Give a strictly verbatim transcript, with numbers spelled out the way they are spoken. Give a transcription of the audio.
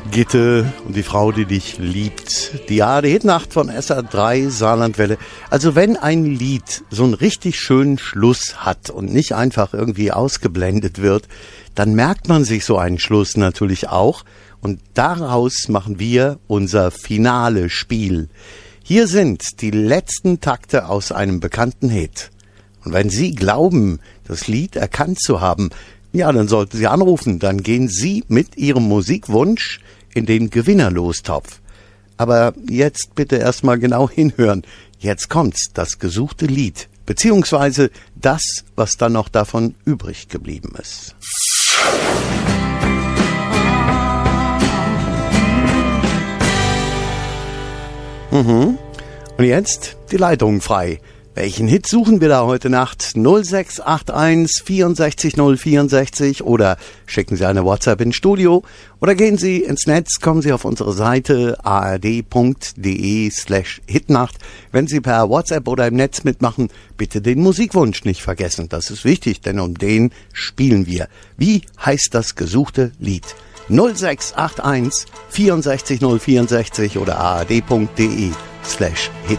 Gitte und die Frau, die dich liebt. Die ja, die Hitnacht von S R drei Saarlandwelle. Also wenn ein Lied so einen richtig schönen Schluss hat und nicht einfach irgendwie ausgeblendet wird, dann merkt man sich so einen Schluss natürlich auch. Und daraus machen wir unser finale Spiel. Hier sind die letzten Takte aus einem bekannten Hit. Und wenn Sie glauben, das Lied erkannt zu haben, ja, dann sollten Sie anrufen. Dann gehen Sie mit Ihrem Musikwunsch in den Gewinnerlostopf. Aber jetzt bitte erstmal genau hinhören. Jetzt kommt's, das gesuchte Lied, beziehungsweise das, was dann noch davon übrig geblieben ist. Mhm. Und jetzt die Leitung frei. Welchen Hit suchen wir da heute Nacht? null sechs acht eins vierundsechzig null vierundsechzig oder schicken Sie eine WhatsApp ins Studio oder gehen Sie ins Netz, kommen Sie auf unsere Seite a r d punkt d e slash hitnacht. Wenn Sie per WhatsApp oder im Netz mitmachen, bitte den Musikwunsch nicht vergessen. Das ist wichtig, denn um den spielen wir. Wie heißt das gesuchte Lied? null sechs acht eins vierundsechzig null vierundsechzig oder a r d punkt d e slash hitnacht.